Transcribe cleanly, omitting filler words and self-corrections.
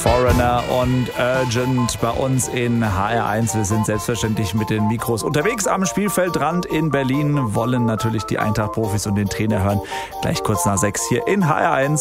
Foreigner und Urgent bei uns in HR1. Wir sind selbstverständlich mit den Mikros unterwegs am Spielfeldrand in Berlin, wollen natürlich die Eintracht-Profis und den Trainer hören. Gleich kurz nach 6 hier in HR1.